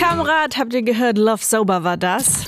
Kamrat, habt ihr gehört? Love Sober war das.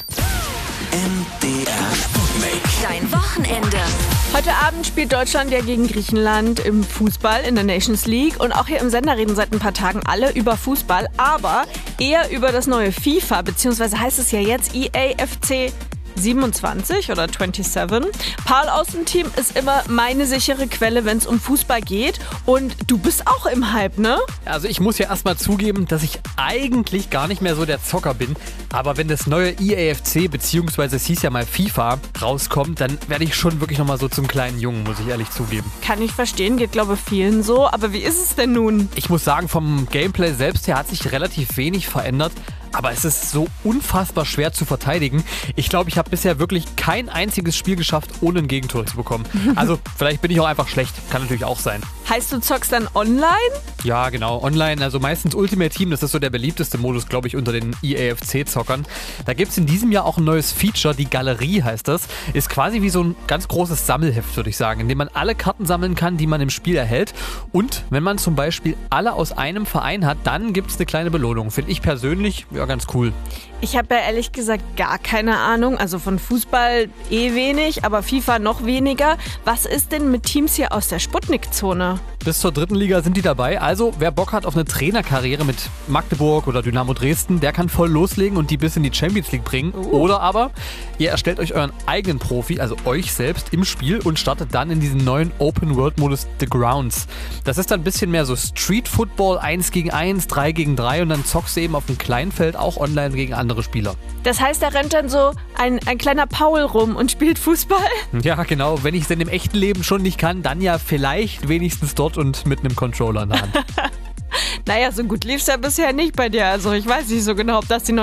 MDR Sputnik. Dein Wochenende. Heute Abend spielt Deutschland ja gegen Griechenland im Fußball in der Nations League. Und auch hier im Sender reden seit ein paar Tagen alle über Fußball, aber eher über das neue FIFA, beziehungsweise heißt es ja jetzt EAFC 27 oder 27. Paul aus dem Team ist immer meine sichere Quelle, wenn es um Fußball geht. Und du bist auch im Hype, ne? Also ich muss ja erstmal zugeben, dass ich eigentlich gar nicht mehr so der Zocker bin. Aber wenn das neue EAFC, beziehungsweise es hieß ja mal FIFA, rauskommt, dann werde ich schon wirklich nochmal so zum kleinen Jungen, muss ich ehrlich zugeben. Kann ich verstehen, geht glaube ich vielen so. Aber wie ist es denn nun? Ich muss sagen, vom Gameplay selbst her hat sich relativ wenig verändert. Aber es ist so unfassbar schwer zu verteidigen. Ich glaube, ich habe bisher wirklich kein einziges Spiel geschafft, ohne ein Gegentor zu bekommen. Also vielleicht bin ich auch einfach schlecht. Kann natürlich auch sein. Heißt, du zockst dann online? Ja, genau. Online, also meistens Ultimate Team. Das ist so der beliebteste Modus, glaube ich, unter den EAFC-Zockern. Da gibt es in diesem Jahr auch ein neues Feature. Die Galerie heißt das. Ist quasi wie so ein ganz großes Sammelheft, würde ich sagen, in dem man alle Karten sammeln kann, die man im Spiel erhält. Und wenn man zum Beispiel alle aus einem Verein hat, dann gibt es eine kleine Belohnung. Finde ich persönlich ganz cool. Ich habe ja ehrlich gesagt gar keine Ahnung. Also von Fußball wenig, aber FIFA noch weniger. Was ist denn mit Teams hier aus der Sputnik-Zone? Bis zur 3. Liga sind die dabei. Also wer Bock hat auf eine Trainerkarriere mit Magdeburg oder Dynamo Dresden, der kann voll loslegen und die bis in die Champions League bringen. Oder aber ihr erstellt euch euren eigenen Profi, also euch selbst im Spiel und startet dann in diesen neuen Open-World-Modus The Grounds. Das ist dann ein bisschen mehr so Street-Football, 1 gegen 1, 3 gegen 3 und dann zockst du eben auf dem kleinen Feld auch online gegen andere Spieler. Das heißt, da rennt dann so ein kleiner Paul rum und spielt Fußball? Ja, genau. Wenn ich es denn im echten Leben schon nicht kann, dann ja vielleicht wenigstens dort und mit einem Controller in der Hand. Naja, so gut lief's ja bisher nicht bei dir. Also ich weiß nicht so genau, ob das die